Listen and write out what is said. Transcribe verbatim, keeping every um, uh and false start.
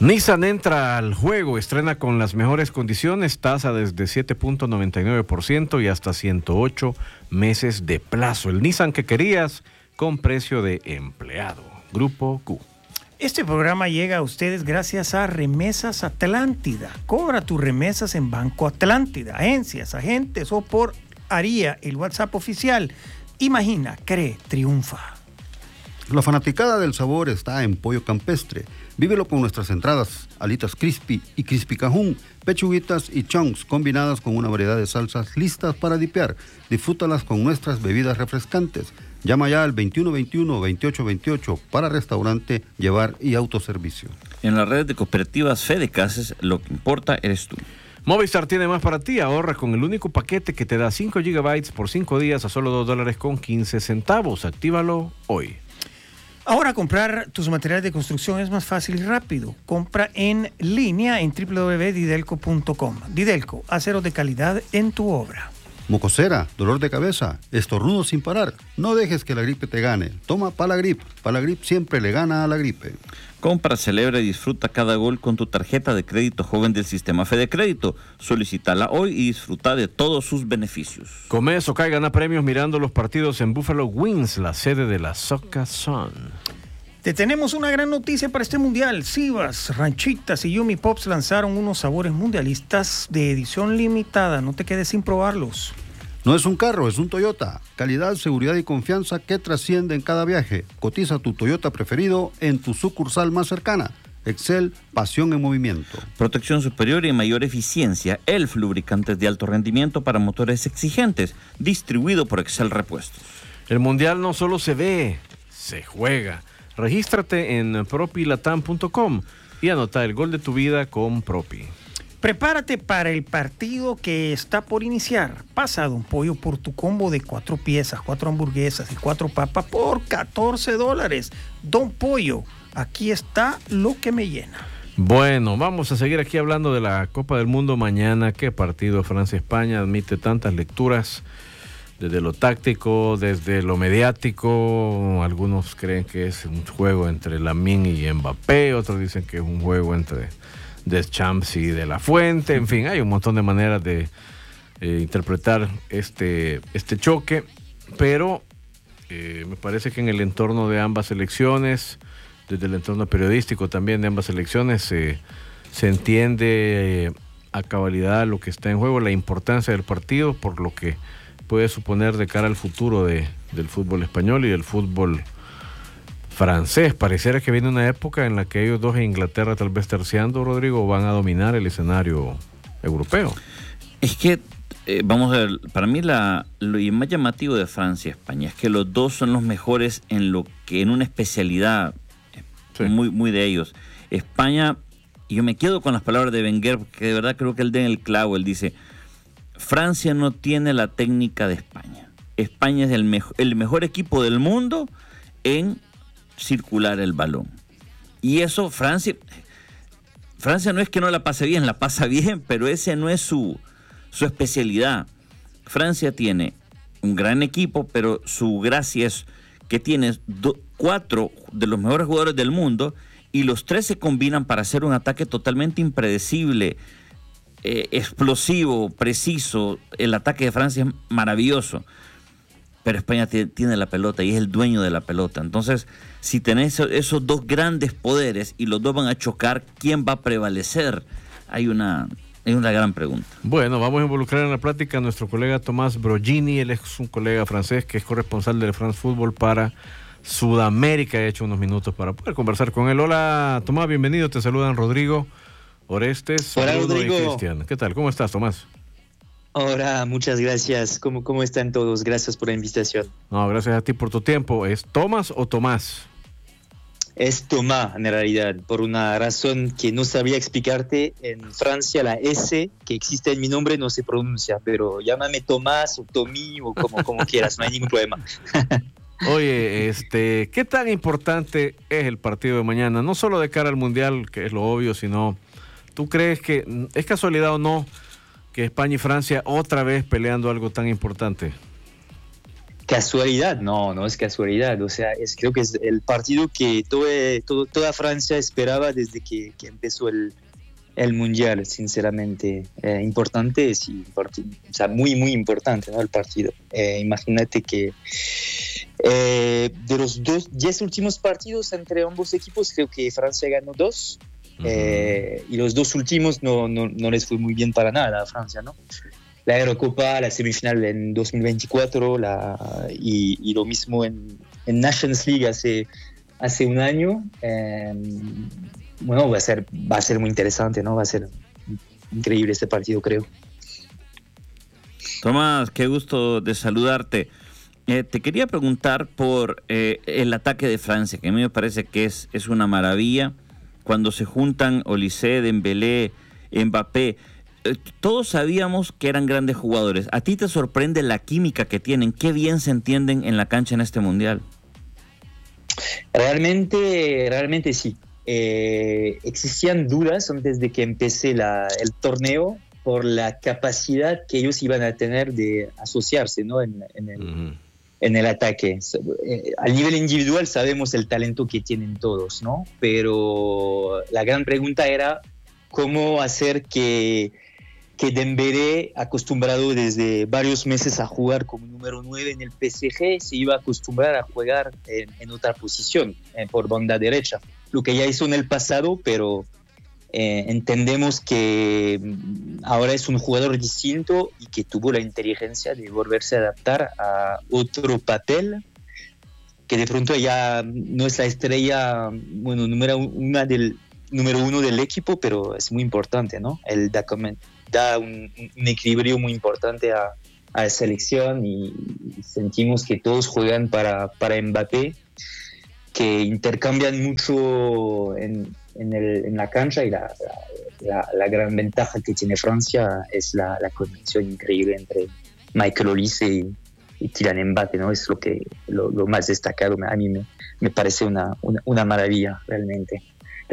Nissan entra al juego, estrena con las mejores condiciones, tasa desde siete punto noventa y nueve por ciento y hasta ciento ocho meses de plazo. El Nissan que querías con precio de empleado. Grupo Q. Este programa llega a ustedes gracias a Remesas Atlántida. Cobra tus remesas en Banco Atlántida, agencias, agentes o por Aria, el WhatsApp oficial. Imagina, cree, triunfa. La fanaticada del sabor está en Pollo Campestre. Vívelo con nuestras entradas, alitas crispy y crispy cajún, pechuguitas y chunks combinadas con una variedad de salsas listas para dipear. Disfrútalas con nuestras bebidas refrescantes. Llama ya al veintiuno veintiuno veintiocho veintiocho para restaurante, llevar y autoservicio. En la red de cooperativas Fede Casas, lo que importa eres tú. Movistar tiene más para ti. Ahorra con el único paquete que te da cinco gigabytes por cinco días a solo dos dólares con quince centavos. Actívalo hoy. Ahora comprar tus materiales de construcción es más fácil y rápido. Compra en línea en doble u doble u doble u punto didelco punto com. Didelco, aceros de calidad en tu obra. Mocosera, dolor de cabeza, estornudo sin parar. No dejes que la gripe te gane. Toma Palagrip. Palagrip siempre le gana a la gripe. Compra, celebra y disfruta cada gol con tu tarjeta de crédito joven del sistema Fede Crédito. Solicítala hoy y disfruta de todos sus beneficios. Come, soca y gana premios mirando los partidos en Buffalo Wings, la sede de la Soca Sun. Te tenemos una gran noticia para este mundial. Sivas, Ranchitas y Yumi Pops lanzaron unos sabores mundialistas de edición limitada. No te quedes sin probarlos. No es un carro, es un Toyota. Calidad, seguridad y confianza que trasciende en cada viaje. Cotiza tu Toyota preferido en tu sucursal más cercana. Excel, pasión en movimiento. Protección superior y mayor eficiencia. Elf, lubricantes de alto rendimiento para motores exigentes. Distribuido por Excel Repuestos. El mundial no solo se ve, se juega. Regístrate en propilatam punto com y anota el gol de tu vida con Propi. Prepárate para el partido que está por iniciar. Pasa a Don Pollo por tu combo de cuatro piezas, cuatro hamburguesas y cuatro papas por catorce dólares. Don Pollo, aquí está lo que me llena. Bueno, vamos a seguir aquí hablando de la Copa del Mundo mañana. ¿Qué partido Francia-España? Admite tantas lecturas. Desde lo táctico, desde lo mediático, algunos creen que es un juego entre Lamine y Mbappé, otros dicen que es un juego entre Deschamps y De La Fuente, en fin, hay un montón de maneras de eh, interpretar este, este choque, pero eh, me parece que en el entorno de ambas selecciones, desde el entorno periodístico también de ambas selecciones, eh, se entiende eh, a cabalidad lo que está en juego, la importancia del partido, por lo que puede suponer de cara al futuro de, del fútbol español y del fútbol francés. Pareciera que viene una época en la que ellos dos en Inglaterra, tal vez terciando, Rodrigo, van a dominar el escenario europeo. Es que, eh, vamos a ver, para mí la, lo más llamativo de Francia y España es que los dos son los mejores en lo que en una especialidad sí. muy, muy de ellos. España, y yo me quedo con las palabras de Wenger, porque de verdad creo que él da en el clavo. Él dice: Francia no tiene la técnica de España. España es el, mejo, el mejor equipo del mundo en circular el balón. Y eso Francia, Francia no es que no la pase bien, la pasa bien, pero ese no es su, su especialidad. Francia tiene un gran equipo, pero su gracia es que tiene do, cuatro de los mejores jugadores del mundo y los tres se combinan para hacer un ataque totalmente impredecible, Eh, explosivo, preciso. El ataque de Francia es maravilloso, pero España t- tiene la pelota y es el dueño de la pelota. Entonces, si tenés esos dos grandes poderes y los dos van a chocar, ¿quién va a prevalecer? Hay una, hay una gran pregunta. Bueno, vamos a involucrar en la plática a nuestro colega Tomás Brogini. Él es un colega francés que es corresponsal del France Football para Sudamérica. He hecho unos minutos para poder conversar con él. Hola, Tomás, bienvenido. Te saludan Rodrigo, Orestes, Hola, Bruno Rodrigo. y Cristian. ¿Qué tal? ¿Cómo estás, Tomás? Hola, muchas gracias. ¿Cómo, cómo están todos? Gracias por la invitación. No, gracias a ti por tu tiempo. ¿Es Tomás o Tomás? Es Tomás, en realidad, por una razón que no sabía explicarte. En Francia la S que existe en mi nombre no se pronuncia, pero llámame Tomás o Tomí o como, como quieras, no hay ningún problema. Oye, este, ¿qué tan importante es el partido de mañana? No solo de cara al Mundial, que es lo obvio, sino, ¿tú crees que es casualidad o no que España y Francia otra vez peleando algo tan importante? Casualidad, no, no es casualidad. O sea, es, creo que es el partido que todo, todo, toda Francia esperaba desde que, que empezó el, el Mundial, sinceramente. Eh, importante, sí, partido, o sea, muy, muy importante, ¿no? El partido. Eh, imagínate que eh, de los dos, diez últimos partidos entre ambos equipos, creo que Francia ganó dos. Uh-huh. eh, y los dos últimos no, no, no les fue muy bien para nada a Francia, ¿no? La Eurocopa, la semifinal en dos mil veinticuatro la, y, y lo mismo en, en Nations League hace, hace un año. Eh, bueno, va a ser va a ser muy interesante, ¿no? Va a ser increíble este partido, creo. Tomás, qué gusto de saludarte. Eh, te quería preguntar por eh, el ataque de Francia, que a mí me parece que es, es una maravilla. Cuando se juntan Olise, Dembélé, Mbappé, eh, todos sabíamos que eran grandes jugadores. ¿A ti te sorprende la química que tienen? ¿Qué bien se entienden en la cancha en este Mundial? Realmente, realmente sí. Eh, existían dudas antes de que empecé la, el torneo por la capacidad que ellos iban a tener de asociarse, ¿no? en, en, el, uh-huh. en el ataque. Eh, a nivel individual sabemos el talento que tienen todos, ¿no? Pero la gran pregunta era cómo hacer que, que Dembélé, acostumbrado desde varios meses a jugar como número nueve en el P S G, se iba a acostumbrar a jugar en, en otra posición, eh, por banda derecha. Lo que ya hizo en el pasado, pero eh, entendemos que ahora es un jugador distinto y que tuvo la inteligencia de volverse a adaptar a otro papel, que de pronto ya no es la estrella, bueno, número, una del, número uno del equipo, pero es muy importante, ¿no? Él da, da un, un equilibrio muy importante a, a la selección y sentimos que todos juegan para, para Mbappé, que intercambian mucho en, en, el, en la cancha y la, la, la gran ventaja que tiene Francia es la, la conexión increíble entre Michael Olise y, y Kylian Mbappé, ¿no? Es lo, que, lo, lo más destacado. A mí me, me parece una, una, una maravilla realmente.